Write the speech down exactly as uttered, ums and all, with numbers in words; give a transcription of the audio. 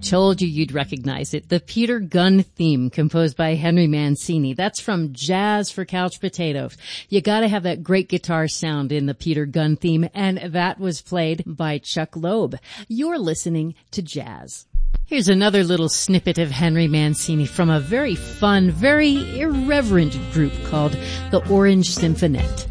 Told you you'd recognize it. The Peter Gunn theme composed by Henry Mancini. That's from Jazz for Couch Potatoes. You gotta have that great guitar sound in the Peter Gunn theme, and that was played by Chuck Loeb. You're listening to Jazz. Here's another little snippet of Henry Mancini from a very fun, very irreverent group called the Orange Symphonette.